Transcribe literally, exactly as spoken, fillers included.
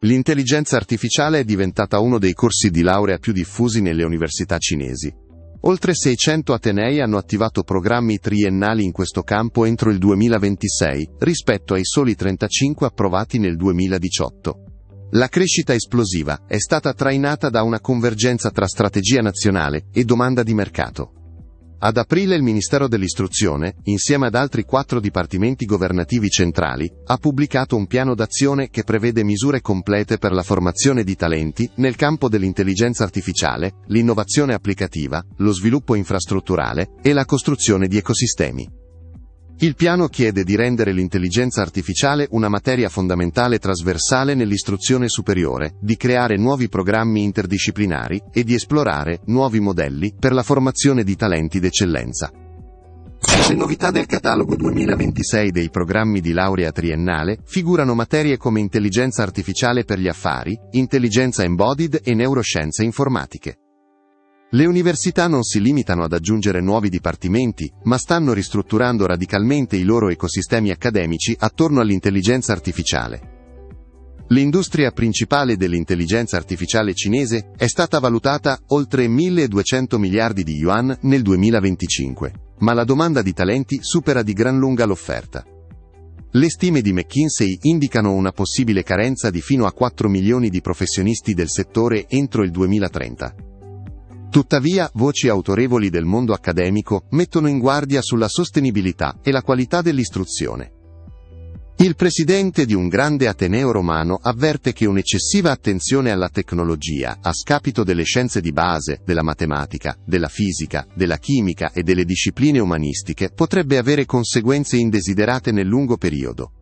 L'intelligenza artificiale è diventata uno dei corsi di laurea più diffusi nelle università cinesi. Oltre seicento atenei hanno attivato programmi triennali in questo campo entro il duemilaventisei, rispetto ai soli trentacinque approvati nel duemiladiciotto. La crescita esplosiva è stata trainata da una convergenza tra strategia nazionale e domanda di mercato. Ad aprile il Ministero dell'Istruzione, insieme ad altri quattro dipartimenti governativi centrali, ha pubblicato un piano d'azione che prevede misure complete per la formazione di talenti nel campo dell'intelligenza artificiale, l'innovazione applicativa, lo sviluppo infrastrutturale e la costruzione di ecosistemi. Il piano chiede di rendere l'intelligenza artificiale una materia fondamentale trasversale nell'istruzione superiore, di creare nuovi programmi interdisciplinari e di esplorare nuovi modelli per la formazione di talenti d'eccellenza. Le novità del catalogo duemilaventisei dei programmi di laurea triennale figurano materie come intelligenza artificiale per gli affari, intelligenza embodied e neuroscienze informatiche. Le università non si limitano ad aggiungere nuovi dipartimenti, ma stanno ristrutturando radicalmente i loro ecosistemi accademici attorno all'intelligenza artificiale. L'industria principale dell'intelligenza artificiale cinese è stata valutata oltre milleduecento miliardi di yuan nel duemilaventicinque, ma la domanda di talenti supera di gran lunga l'offerta. Le stime di McKinsey indicano una possibile carenza di fino a quattro milioni di professionisti del settore entro il duemilatrenta. Tuttavia, voci autorevoli del mondo accademico mettono in guardia sulla sostenibilità e la qualità dell'istruzione. Il presidente di un grande ateneo romano avverte che un'eccessiva attenzione alla tecnologia, a scapito delle scienze di base, della matematica, della fisica, della chimica e delle discipline umanistiche, potrebbe avere conseguenze indesiderate nel lungo periodo.